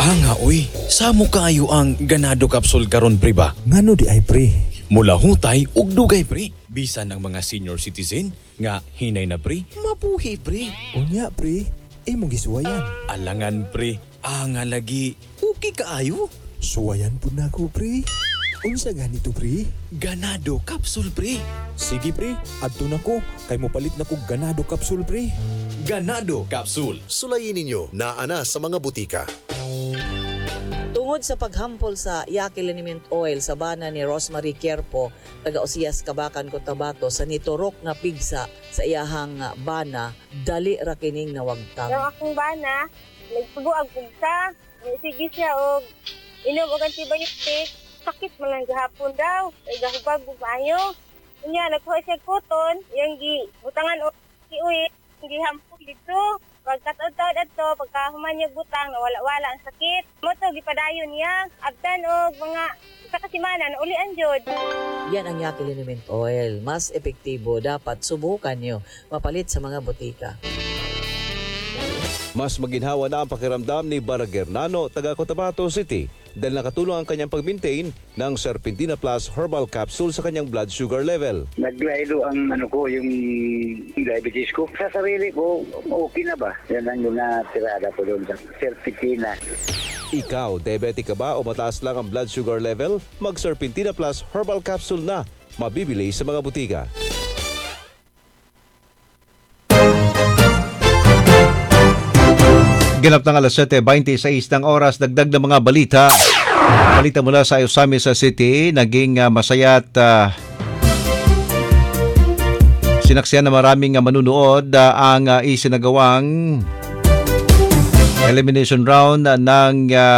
Nga uy, samo kaayo ang ganado capsule karon pre ba? Ngano di ay pre? Mula hutay ug dugay pre. Bisan ang mga senior citizen nga hinay na pre, mabuhi pre. Unya pre, imong gisuwayan. Alangan pre, nga lagi okay kaayo. Suwayan po na ko pre. Unsa ganito pre? Ganado capsule pre. Sige pre, adto na ko. Kay mo palit na ko ganado capsule pre. Ganado capsule. Sulayin ninyo na ana sa mga butika. Tungod sa paghampol sa Yaqui Liniment Oil sa bana ni Rosemary Quierpo, taga Osias, Kabakan, Cotabato, sa niturok nga pigsa sa iyahang bana, dali ra kining nawagtang. Yung akong bana, nagsugo ang pugsa, sige siya og inom og antibiotic, sakit man lang gahapon daw, kay gahubag og maayo. Unya nagkuha siya kuton, yang gi butangan og iuwi, gihampol dito. Pagkataon-taon ato, pagkahuman niya butang, nawala-wala ang sakit. Mo to gipadayon niya, abtan og mga sa kasimanan, ulian jud. Yan ang Yaqui Liniment Oil. Mas epektibo, dapat subukan nyo. Mapalit sa mga butika. Mas maginhawa na ang pakiramdam ni Barager Nano, taga Cotabato City, dahil nakatulong ang kanyang pag-maintain ng Serpentina Plus Herbal Capsule sa kanyang blood sugar level. Naglaylo ang yung diabetes ko. Sa sarili ko, okay na ba? Yan ang yung tirada ko doon sa Serpentina. Ikaw, diabetic ka ba o mataas lang ang blood sugar level? Mag-Serpentina Plus Herbal Capsule na. Mabibili sa mga butika. Ganap ng alas 7:26 ng oras, dagdag ng mga balita. Balita mula sa Osamis City, naging masaya at sinaksiyan na maraming manunood ang isinagawang elimination round ng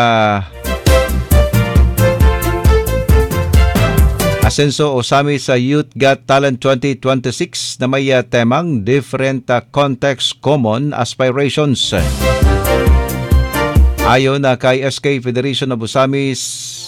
Asenso Osamis Youth Got Talent 2026 na may temang Different Context, Common Aspirations. Ayon kay SK Federation of Osamis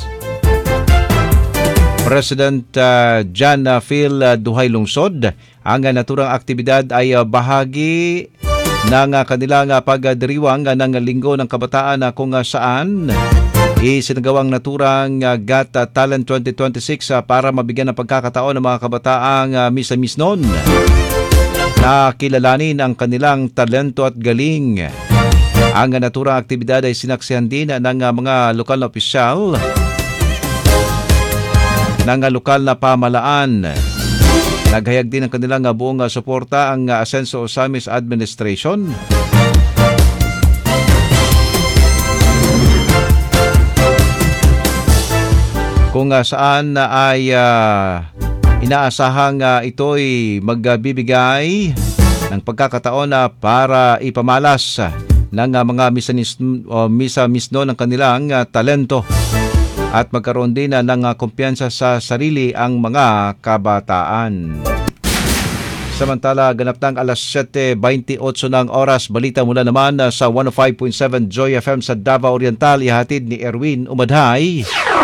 President John Phil Duhay Lungsod, ang naturang aktibidad ay bahagi ng kanilang pagdiriwang ng Linggo ng Kabataan kung saan isinagawang naturang Got Talent 2026 para mabigyan ng pagkakataon ng mga kabataang misa-misnon na kilalanin ang kanilang talento at galing. Ang naturang aktibidad ay sinaksihan din ng mga lokal na opisyal ng lokal na pamalaan. Naghayag din ng kanilang buong suporta ang Asenso Osamis Administration. Kung saan ay inaasahang ito'y magbibigay ng pagkakataon para ipamalas ng mga misa-misno ng kanilang talento at magkaroon din ng kumpiyansa sa sarili ang mga kabataan. Samantala, ganap ng alas 7:28 ng oras, balita mula naman sa 105.7 Joy FM sa Davao Oriental, ihatid ni Erwin Umadhay.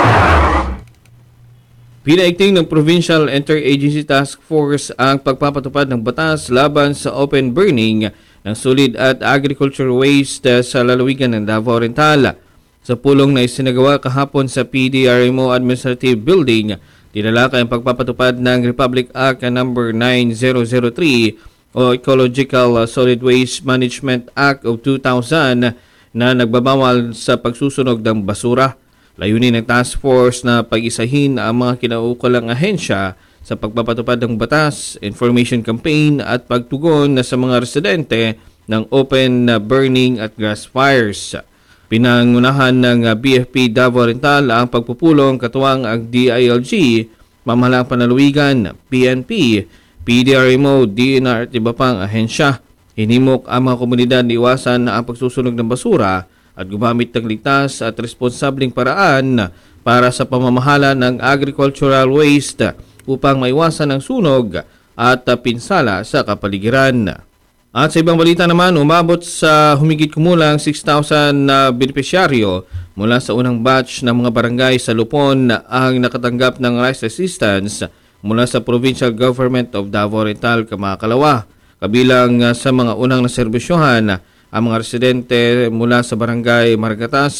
Pinaigting ng Provincial Interagency Task Force ang pagpapatupad ng batas laban sa open burning ng solid at agriculture waste sa lalawigan ng Davao Oriental. Sa pulong na isinagawa kahapon sa PDRMO Administrative Building, tinalakay ang pagpapatupad ng Republic Act No. 9003 o Ecological Solid Waste Management Act of 2000 na nagbabawal sa pagsusunog ng basura. Layunin ng task force na pag-isahin ang mga kinaukulang ahensya sa pagpapatupad ng batas, information campaign at pagtugon sa mga residente ng open burning at grass fires. Pinangunahan ng BFP Davao Oriental ang pagpupulong katuwang ang DILG, Pamahalang Panlalawigan, PNP, PDRMO, DNR at iba pang ahensya. Hinimok ang mga komunidad na iwasan ang pagsusunog ng basura at gumamit ng ligtas at responsableng paraan para sa pamamahala ng agricultural waste upang maiwasan ang sunog at pinsala sa kapaligiran. At sa ibang balita naman, umabot sa humigit kumulang 6,000 na benepisyaryo mula sa unang batch ng mga barangay sa Lupon ang nakatanggap ng rice assistance mula sa Provincial Government of Davao Oriental, Kamakalawa. Kabilang sa mga unang naserbisyohan ang mga residente mula sa barangay Margatas,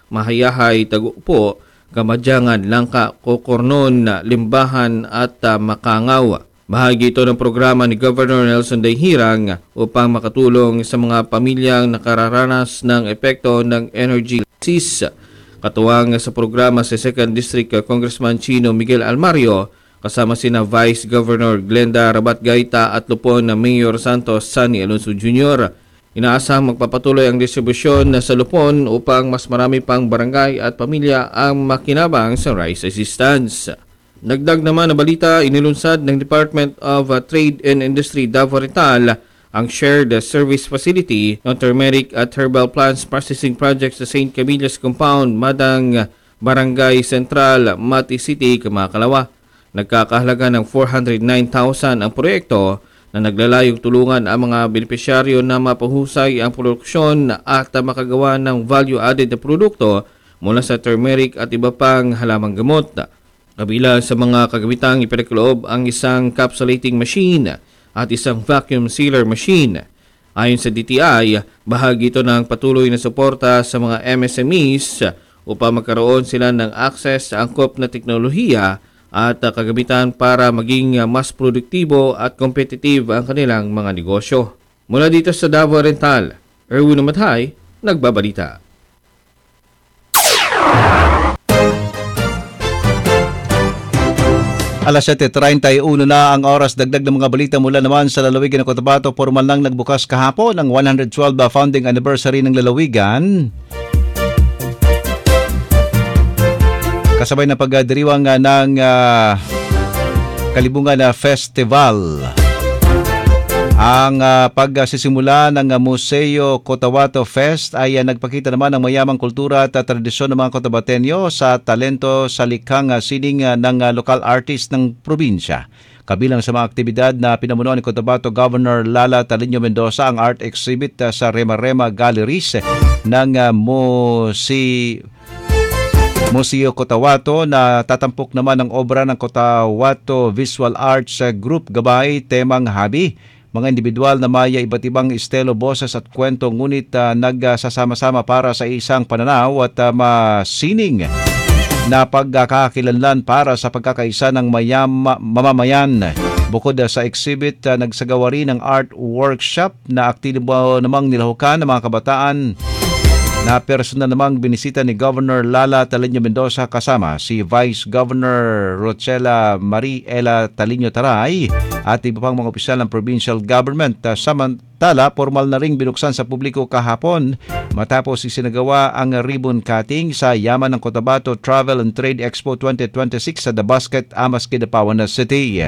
Mahayahay, Tagupo, Kamadyangan, Langka, Kokornon, Limbahan at Makangaw. Bahagi ito ng programa ni Governor Nelson Dayhirang upang makatulong sa mga pamilyang nakararanas ng epekto ng energy crisis. Katuwang sa programa si 2nd District Congressman Chino Miguel Almario kasama sina Vice Governor Glenda Rabat-Gaita at lupon na Mayor Santos Sunny Alonso Jr. Inaasahang magpapatuloy ang distribusyon sa lupon upang mas marami pang barangay at pamilya ang makinabang sa rice assistance. Nagdag naman na balita, inilunsad ng Department of Trade and Industry Davao Oriental ang Shared Service Facility ng Turmeric at Herbal Plants Processing Project sa St. Camillus Compound, Madang, Barangay Central, Mati City, Kamakalawa. Nagkakahalaga ng 409,000 ang proyekto na naglalayong tulungan ang mga benepisyaryo na mapahusay ang produksyon at makagawa ng value-added na produkto mula sa turmeric at iba pang halamang gamot. Kabila sa mga kagamitang ipinagkaloob ang isang capsulating machine at isang vacuum sealer machine. Ayon sa DTI, bahagi ito ng patuloy na suporta sa mga MSMEs upang magkaroon sila ng access sa angkop na teknolohiya at kagamitan para maging mas produktibo at competitive ang kanilang mga negosyo. Mula dito sa Davao Oriental, Erwin Umathay, nagbabalita. Alas 7:31 na ang oras, dagdag ng mga balita mula naman sa lalawigan ng Cotabato. Formal lang nagbukas kahapon ang 112 founding anniversary ng lalawigan. Kasabay na pagdiriwang ng Kalibungan Festival. Ang pagsisimula ng Museo Cotabato Fest ay nagpakita naman ng mayamang kultura at tradisyon ng mga Cotabateño sa talento sa likhang sining ng lokal artist ng probinsya. Kabilang sa mga aktibidad na pinamunuan ni Cotabato Governor Lala Talino Mendoza ang art exhibit sa Rema-Rema Galleries ng Museo Cotabato na tatampok naman ang obra ng Cotabato Visual Arts Group gabay temang habi. Mga individual na maya iba't ibang estilo, boses at kwento ngunit nagsasama-sama para sa isang pananaw at masining na pagkakakilanlan para sa pagkakaisa ng mamamayan. Bukod sa exhibit, nagsagawa rin ng art workshop na aktibo namang nilahukan ng mga kabataan na personal namang binisita ni Governor Lala Talino Mendoza kasama si Vice Governor Rochela Marie Ella Talino Taray at iba pang mga opisyal ng provincial government. Samantala, formal na ring binuksan sa publiko kahapon matapos isinagawa ang ribbon cutting sa yaman ng Cotabato Travel and Trade Expo 2026 sa The Basket, Amas, Kidapawan City.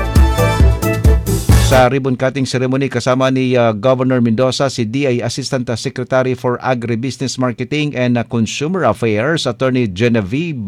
Sa ribbon cutting ceremony kasama ni Governor Mendoza si DI Assistant Secretary for Agribusiness Marketing and Consumer Affairs Attorney Genevieve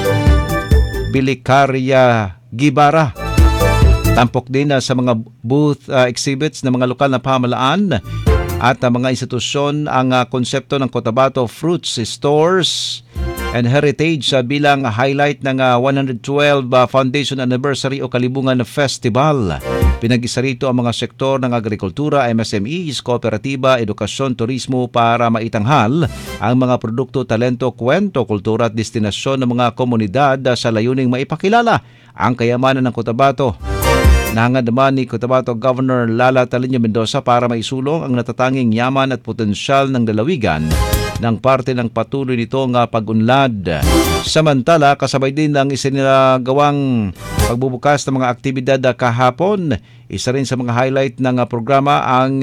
Bilicaria Gibara. Tampok din sa mga booth exhibits ng mga lokal na pamahalaan at mga institusyon ang konsepto ng Cotabato Fruits Stores and Heritage bilang highlight ng 112 Foundation Anniversary o Kalibungan Festival. Pinag-isa rito ang mga sektor ng agrikultura, MSMEs, kooperatiba, edukasyon, turismo para maitanghal ang mga produkto, talento, kwento, kultura at destinasyon ng mga komunidad sa layuning maipakilala ang kayamanan ng Cotabato. Nahangad naman ni Cotabato Governor Lala Talino Mendoza para maisulong ang natatanging yaman at potensyal ng lalawigan ng parte ng patuloy nitong pag-unlad. Samantala, kasabay din ng isinagawang pagbubukas ng mga aktibidad kahapon. Isa rin sa mga highlight ng programa ang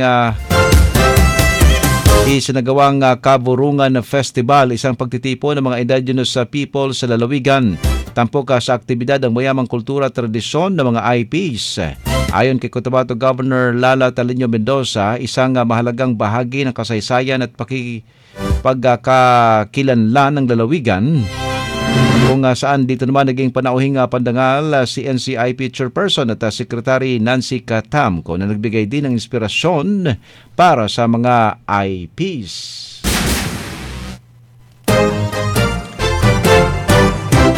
isinagawang Kaburungan Festival, isang pagtitipon ng mga indigenous people sa lalawigan. Tampok sa aktibidad ang mayamang kultura at tradisyon ng mga IPs. Ayon kay Cotabato Governor Lala Talino Mendoza, isang mahalagang bahagi ng kasaysayan at pagkakakilanlan ng lalawigan, kung saan dito naman naging panauhing pandangal si NCIP Chairperson at Secretary Nancy Katamco na nagbigay din ng inspirasyon para sa mga IPs.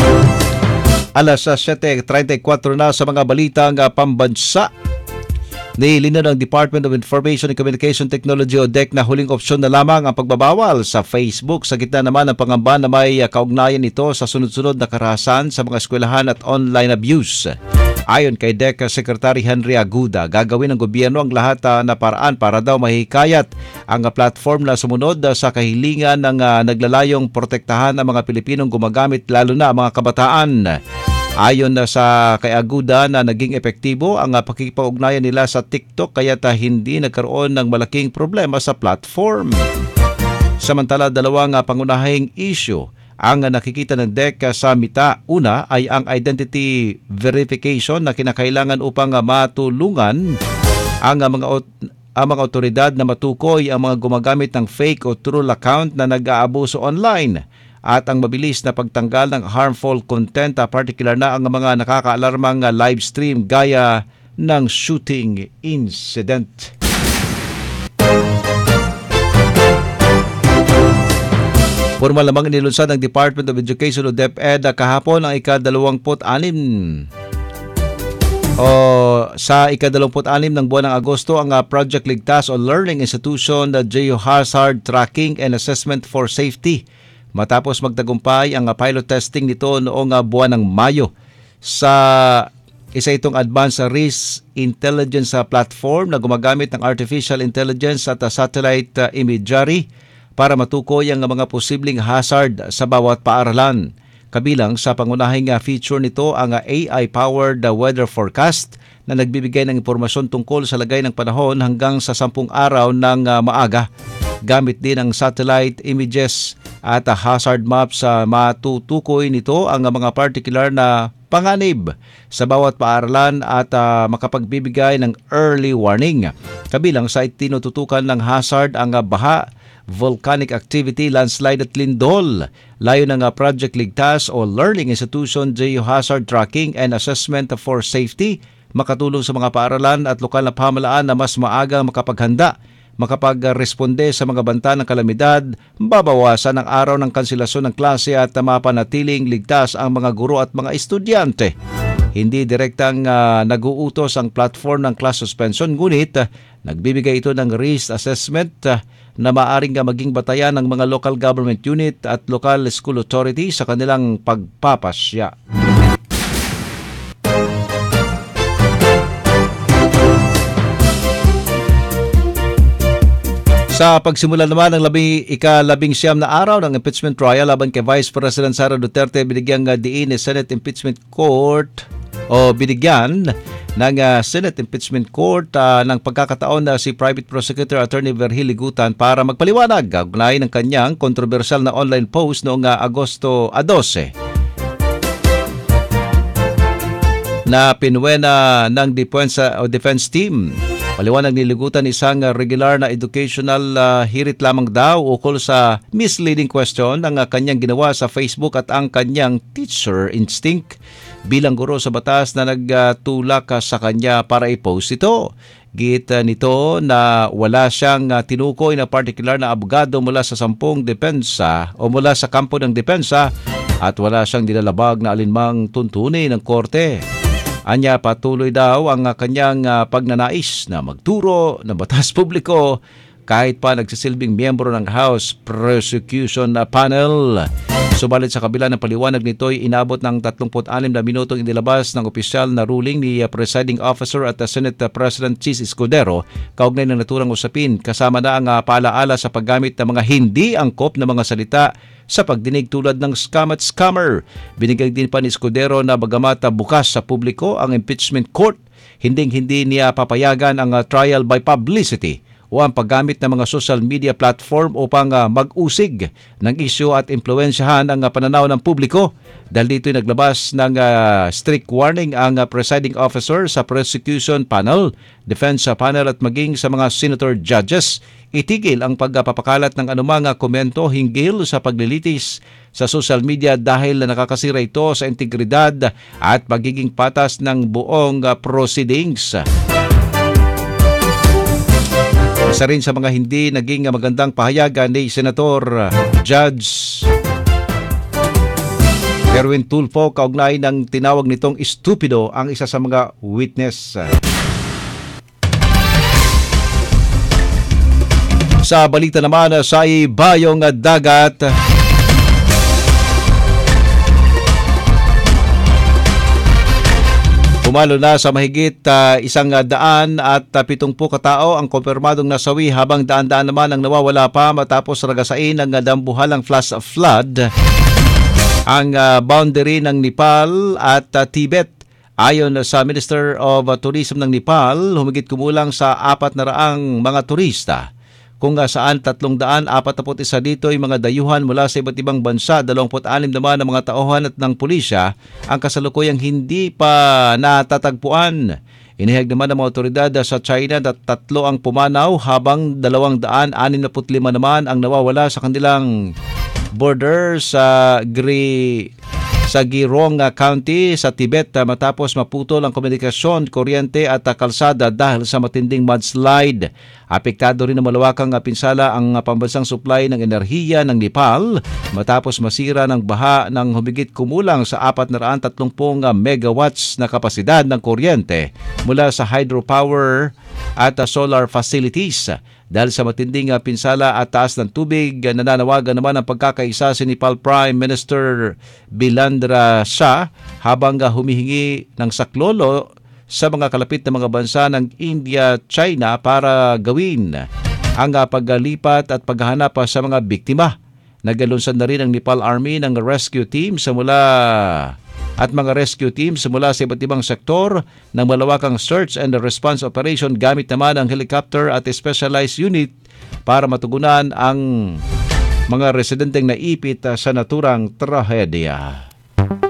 Alas 7:34 na sa mga balitang pambansa. Nilinaw ng Department of Information and Communication Technology o DEC na huling opsyon na lamang ang pagbabawal sa Facebook sa gitna naman ng pangamba na may kaugnayan nito sa sunod-sunod na karahasan sa mga eskwelahan at online abuse. Ayon kay DEC Secretary Henry Aguda, gagawin ng gobyerno ang lahat na paraan para daw mahikayat ang platform na sumunod sa kahilingan ng naglalayong protektahan ang mga Pilipinong gumagamit lalo na ang mga kabataan. Ayon sa kay Aguda na naging epektibo ang pakikipag-ugnayan nila sa TikTok kaya't hindi nagkaroon ng malaking problema sa platform. Samantala, dalawang pangunahing issue ang nakikita ng DEC sa MITA. Una ay ang identity verification na kinakailangan upang matulungan ang mga otoridad na matukoy ang mga gumagamit ng fake o true account na nag-aabuso online at ang mabilis na pagtanggal ng harmful content, particular na ang mga nakakaalarmang live stream gaya ng shooting incident. Formal lamang inilunsad ng Department of Education o DepEd kahapon ang ika-26 sa ika-26 ng buwan ng Agosto ang Project Ligtas o Learning Institution Geohazard Tracking and Assessment for Safety. Matapos magtagumpay ang pilot testing nito noong buwan ng Mayo sa isa itong advanced risk intelligence platform na gumagamit ng artificial intelligence at satellite imagery para matukoy ang mga posibleng hazard sa bawat paaralan. Kabilang sa pangunahing feature nito ang AI-powered weather forecast na nagbibigay ng impormasyon tungkol sa lagay ng panahon hanggang sa 10 araw ng maaga. Gamit din ang satellite images at hazard maps sa matutukoy nito ang mga particular na panganib sa bawat paaralan at makapagbibigay ng early warning. Kabilang sa tinututukan ng hazard ang baha, volcanic activity, landslide at lindol. Layo ng Project Ligtas o Learning Institution Geohazard Tracking and Assessment for Safety makatulong sa mga paaralan at lokal na pamahalaan na mas maagang makapaghanda, makapagresponde sa mga banta ng kalamidad, babawasan ang araw ng kanselasyon ng klase at mapanatiling ligtas ang mga guro at mga estudyante. Hindi direktang nag-uutos ang platform ng class suspension, ngunit nagbibigay ito ng risk assessment na maaring maging batayan ng mga local government unit at local school authority sa kanilang pagpapasya. Sa pagsimula naman ng ika-19 na araw ng impeachment trial laban kay Vice President Sara Duterte, binigyang diin ni Senate Impeachment Court binigyan ng Senate Impeachment Court ng pagkakataon na si Private Prosecutor Attorney Verhili Gutan para magpaliwanag kaugnay ng kanyang kontrobersyal na online post noong Agosto 12 na pinuwena ng defense team. Paliwanag ni Ligutan, isang regular na educational hirit lamang daw ukol sa misleading question ang kanyang ginawa sa Facebook at ang kanyang teacher instinct bilang guro sa batas na nagtulak sa kanya para i-post ito. Git nito na wala siyang tinukoy na particular na abogado mula sa 10 depensa o mula sa kampo ng depensa at wala siyang nilalabag na alinmang tuntunin ng korte. Anya, patuloy daw ang kanyang pagnanais na magturo ng batas publiko kahit pa nagsisilbing miyembro ng House Prosecution Panel. Subalit sa kabila ng paliwanag nito ay inabot ng 36 na minutong inilabas ng opisyal na ruling ni Presiding Officer at Senate President Chis Escudero kaugnay ng naturang usapin, kasama na ang paalaala sa paggamit ng mga hindi angkop na mga salita sa pagdinig tulad ng scam at scammer. Binigay din pa ni Escudero na bagamat bukas sa publiko ang impeachment court, hindi niya papayagan ang trial by publicity o ang paggamit ng mga social media platform upang mag-usig ng isyu at impluwensyahan ang pananaw ng publiko. Dahil dito'y naglabas ng strict warning ang presiding officer sa prosecution panel, defense panel at maging sa mga senator judges. Itigil ang pagpapakalat ng anumang komento hinggil sa paglilitis sa social media dahil nakakasira ito sa integridad at pagiging patas ng buong proceedings. Isa rin sa mga hindi naging magandang pahayagan ni Senator Judge Erwin Tulfo kaugnay ng tinawag nitong estupido ang isa sa mga witness. Sa balita naman sa ibayong dagat, pumalo na sa mahigit 170 katao ang kumpirmadong nasawi habang daan-daan naman ang nawawala pa matapos ragasain ng dambuhalang flash flood ang boundary ng Nepal at Tibet. Ayon sa Minister of Tourism ng Nepal, humigit kumulang sa 400 mga turista, kung saan 341 dito ay mga dayuhan mula sa iba't ibang bansa, 26 naman ng mga tauhan at ng pulisya ang kasalukuyang hindi pa natatagpuan. Inihayag naman ng mga otoridad sa China na 3 ang pumanaw habang 265 naman ang nawawala sa kanilang border sa Girong County sa Tibet matapos maputol ang komunikasyon, kuryente at kalsada dahil sa matinding mudslide. Apektado rin ng malawakang pinsala ang pambansang supply ng enerhiya ng Nepal matapos masira ng baha ng humigit kumulang sa 430 megawatts na kapasidad ng kuryente mula sa hydropower at solar facilities. Dahil sa matinding pinsala at taas ng tubig, nananawagan naman ang pagkakaisa si Nepal Prime Minister Bilendra Shah habang humihingi ng saklolo sa mga kalapit na mga bansa ng India, China para gawin ang paglipat at paghahanap sa mga biktima. Nagalunsad na rin ang Nepal Army ng rescue team mula sa iba't ibang sektor ng malawakang search and response operation gamit naman ang helicopter at specialized unit para matugunan ang mga residenteng naipit sa naturang trahedya.